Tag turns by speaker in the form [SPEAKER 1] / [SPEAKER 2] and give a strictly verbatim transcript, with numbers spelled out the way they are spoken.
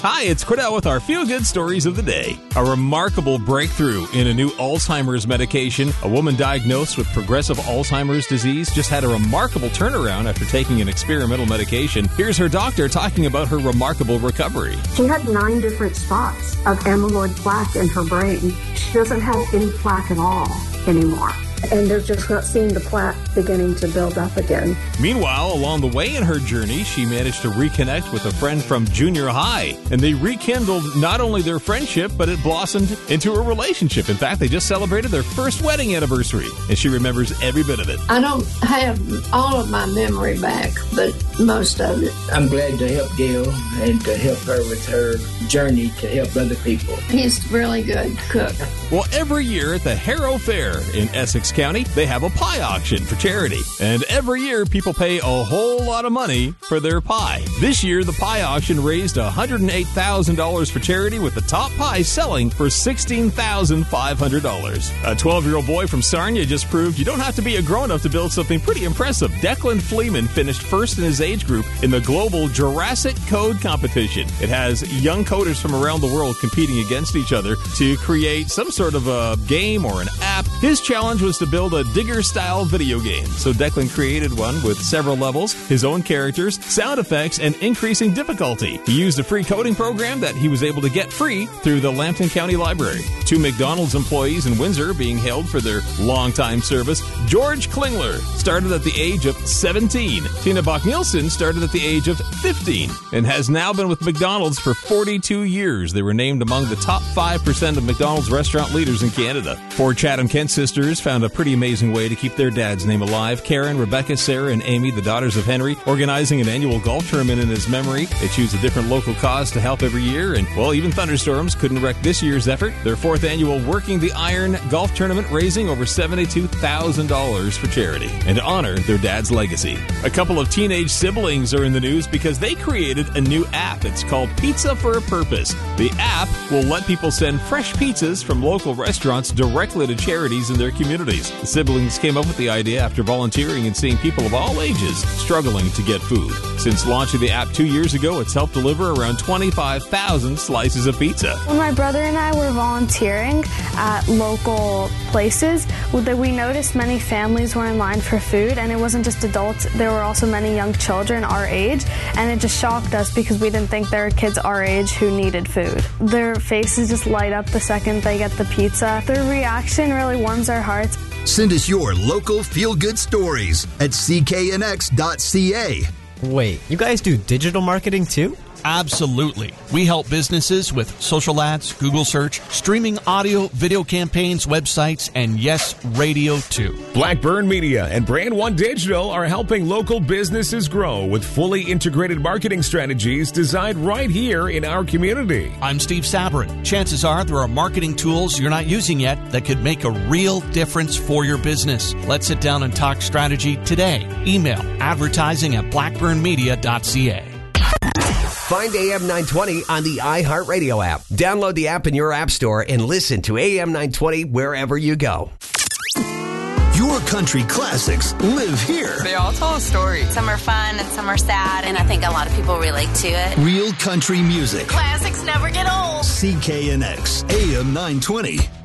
[SPEAKER 1] Hi, it's Cordell with our feel-good stories of the day. A remarkable breakthrough in a new Alzheimer's medication. A woman diagnosed with progressive Alzheimer's disease just had a remarkable turnaround after taking an experimental medication. Here's her doctor talking about her remarkable recovery.
[SPEAKER 2] She had nine different spots of amyloid plaque in her brain. She doesn't have any plaque at all anymore. And they're just not seeing the plaque beginning to build up again.
[SPEAKER 1] Meanwhile, along the way in her journey, she managed to reconnect with a friend from junior high. And they rekindled not only their friendship, but it blossomed into a relationship. In fact, they just celebrated their first wedding anniversary. And she remembers every bit of it.
[SPEAKER 3] I don't have all of my memory back, but most of it.
[SPEAKER 4] I'm glad to help Gail and to help her with her journey to help other people.
[SPEAKER 3] He's a really good cook.
[SPEAKER 1] Well, every year at the Harrow Fair in Essex County, they have a pie auction for charity. And every year, people pay a whole lot of money for their pie. This year, the pie auction raised one hundred eight thousand dollars for charity, with the top pie selling for sixteen thousand five hundred dollars. A twelve-year-old boy from Sarnia just proved you don't have to be a grown-up to build something pretty impressive. Declan Fleeman finished first in his age group in the global Jurassic Code competition. It has young coders from around the world competing against each other to create some sort of a game or an app. His challenge was to build a Digger-style video game. So Declan created one with several levels, his own characters, sound effects, and increasing difficulty. He used a free coding program that he was able to get free through the Lambton County Library. Two McDonald's employees in Windsor being hailed for their long-time service. George Klingler started at the age of seventeen. Tina Bach-Nielsen started at the age of fifteen and has now been with McDonald's for forty-two years. They were named among the top five percent of McDonald's restaurant leaders in Canada. Four Chatham-Kent sisters found a pretty amazing way to keep their dad's name alive. Karen, Rebecca, Sarah, and Amy, the daughters of Henry, organizing an annual golf tournament in his memory. They choose a different local cause to help every year, and, well, even thunderstorms couldn't wreck this year's effort. Their fourth annual Working the Iron golf tournament, raising over seventy-two thousand dollars for charity and to honor their dad's legacy. A couple of teenage siblings are in the news because they created a new app. It's called Pizza for a Purpose. The app will let people send fresh pizzas from local restaurants directly to charities in their communities. The siblings came up with the idea after volunteering and seeing people of all ages struggling to get food. Since launching the app two years ago, it's helped deliver around twenty-five thousand slices of pizza.
[SPEAKER 5] When my brother and I were volunteering at local places, we noticed many families were in line for food, and it wasn't just adults, there were also many young children our age, and it just shocked us because we didn't think there were kids our age who needed food. Their faces just light up the second they get the pizza. Their reaction really warms our hearts.
[SPEAKER 6] Send us your local feel-good stories at c k n x dot c a.
[SPEAKER 7] Wait, you guys do digital marketing too?
[SPEAKER 8] Absolutely. We help businesses with social ads, Google search, streaming audio, video campaigns, websites, and yes, radio too.
[SPEAKER 9] Blackburn Media and Brand One Digital are helping local businesses grow with fully integrated marketing strategies designed right here in our community.
[SPEAKER 8] I'm Steve Sabrin. Chances are there are marketing tools you're not using yet that could make a real difference for your business. Let's sit down and talk strategy today. Email advertising at blackburn media dot c a.
[SPEAKER 10] Find A M nine twenty on the iHeartRadio app. Download the app in your app store and listen to A M nine twenty wherever you go.
[SPEAKER 6] Your country classics live here.
[SPEAKER 11] They all tell a story. Some are fun and some are sad, and I think a lot of people relate to it.
[SPEAKER 6] Real country music.
[SPEAKER 11] Classics never get old.
[SPEAKER 6] C K N X A M nine twenty.